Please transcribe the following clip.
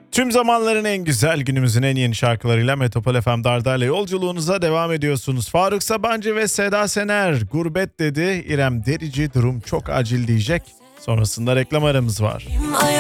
Tüm zamanların en güzel, günümüzün en yeni şarkılarıyla Metropol FM Dardar'la yolculuğunuza devam ediyorsunuz. Faruk Sabancı ve Seda Sener gurbet dedi. İrem Derici durum çok acil diyecek. Sonrasında reklam aramız var.